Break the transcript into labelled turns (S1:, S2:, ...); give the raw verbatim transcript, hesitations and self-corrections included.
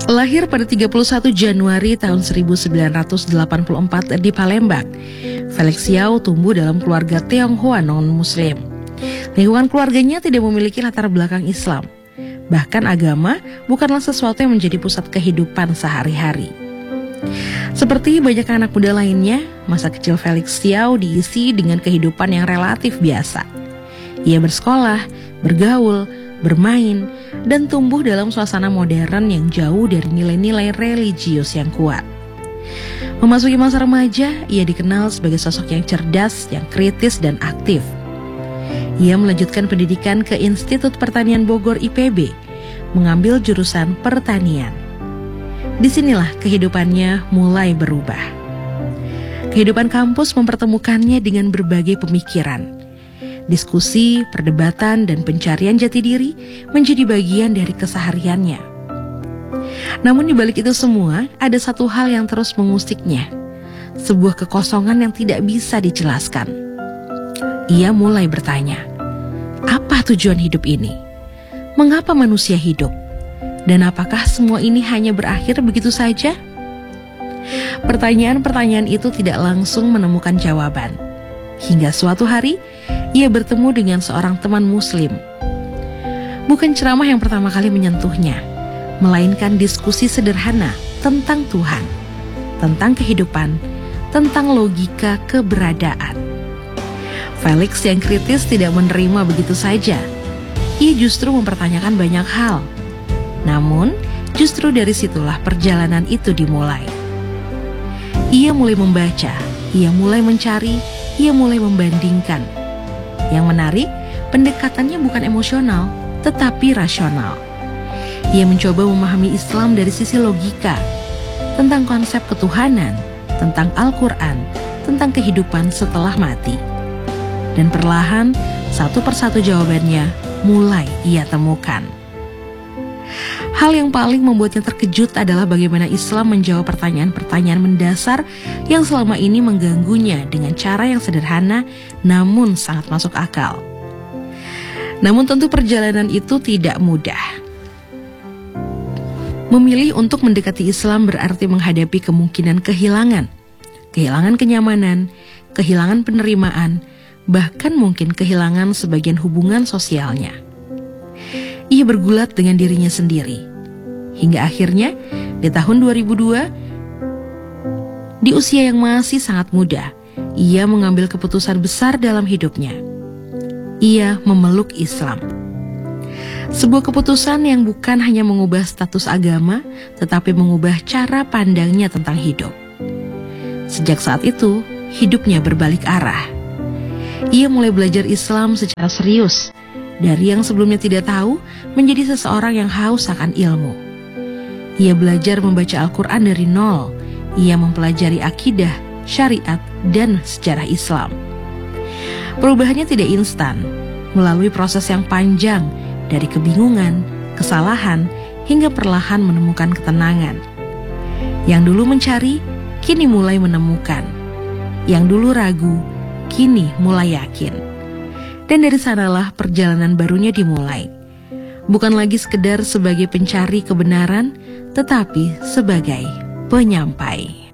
S1: Lahir pada tiga puluh satu Januari tahun seribu sembilan ratus delapan puluh empat di Palembang, Felix Xiao tumbuh dalam keluarga Tionghoa non-Muslim. Lingkungan keluarganya tidak memiliki latar belakang Islam. Bahkan agama bukanlah sesuatu yang menjadi pusat kehidupan sehari-hari. Seperti banyak anak muda lainnya, masa kecil Felix Xiao diisi dengan kehidupan yang relatif biasa. Ia bersekolah, bergaul, bermain, dan tumbuh dalam suasana modern yang jauh dari nilai-nilai religius yang kuat. Memasuki masa remaja, ia dikenal sebagai sosok yang cerdas, yang kritis, dan aktif. Ia melanjutkan pendidikan ke Institut Pertanian Bogor I P B, mengambil jurusan pertanian. Disinilah kehidupannya mulai berubah. Kehidupan kampus mempertemukannya dengan berbagai pemikiran. Diskusi, perdebatan, dan pencarian jati diri menjadi bagian dari kesehariannya. Namun di balik itu semua, ada satu hal yang terus mengusiknya. Sebuah kekosongan yang tidak bisa dijelaskan. Ia mulai bertanya, apa tujuan hidup ini? Mengapa manusia hidup? Dan apakah semua ini hanya berakhir begitu saja? Pertanyaan-pertanyaan itu tidak langsung menemukan jawaban. Hingga suatu hari, ia bertemu dengan seorang teman muslim. Bukan ceramah yang pertama kali menyentuhnya, melainkan diskusi sederhana tentang Tuhan, tentang kehidupan, tentang logika keberadaan. Felix yang kritis tidak menerima begitu saja. Ia justru mempertanyakan banyak hal. Namun, justru dari situlah perjalanan itu dimulai. Ia mulai membaca, ia mulai mencari, ia mulai membandingkan. Yang menarik, pendekatannya bukan emosional, tetapi rasional. Ia mencoba memahami Islam dari sisi logika, tentang konsep ketuhanan, tentang Al-Quran, tentang kehidupan setelah mati. Dan perlahan, satu persatu jawabannya mulai ia temukan. Hal yang paling membuatnya terkejut adalah bagaimana Islam menjawab pertanyaan-pertanyaan mendasar yang selama ini mengganggunya dengan cara yang sederhana namun sangat masuk akal. Namun tentu perjalanan itu tidak mudah. Memilih untuk mendekati Islam berarti menghadapi kemungkinan kehilangan, kehilangan kenyamanan, kehilangan penerimaan, bahkan mungkin kehilangan sebagian hubungan sosialnya. Ia bergulat dengan dirinya sendiri. Hingga akhirnya, di tahun dua ribu dua, di usia yang masih sangat muda, ia mengambil keputusan besar dalam hidupnya. Ia memeluk Islam. Sebuah keputusan yang bukan hanya mengubah status agama, tetapi mengubah cara pandangnya tentang hidup. Sejak saat itu, hidupnya berbalik arah. Ia mulai belajar Islam secara serius. Dari yang sebelumnya tidak tahu, menjadi seseorang yang haus akan ilmu. Ia belajar membaca Al-Quran dari nol. Ia mempelajari akidah, syariat, dan sejarah Islam. Perubahannya tidak instan, melalui proses yang panjang, dari kebingungan, kesalahan, hingga perlahan menemukan ketenangan. Yang dulu mencari, kini mulai menemukan. Yang dulu ragu, kini mulai yakin. Dan dari sanalah perjalanan barunya dimulai. Bukan lagi sekedar sebagai pencari kebenaran, tetapi sebagai penyampai.